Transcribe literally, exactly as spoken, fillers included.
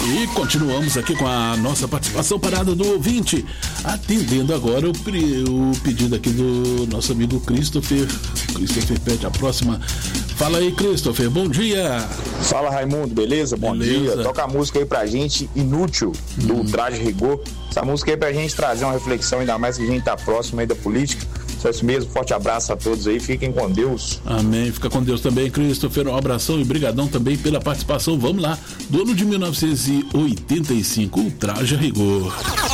E continuamos aqui com a nossa participação parada do ouvinte, atendendo agora o, o pedido aqui do nosso amigo Christopher. Christopher pede a próxima. Fala aí, Christopher, bom dia. Fala, Raimundo, beleza? Bom beleza. dia. Toca a música aí pra gente, Inútil, do hum. Traje Rigor. Essa música aí pra gente trazer uma reflexão, ainda mais que a gente tá próximo aí da política. Só isso mesmo, forte abraço a todos aí, fiquem com Deus. Amém, fica com Deus também, Christopher, um abração e brigadão também pela participação. Vamos lá, do ano de mil novecentos e oitenta e cinco, o Traje Rigor.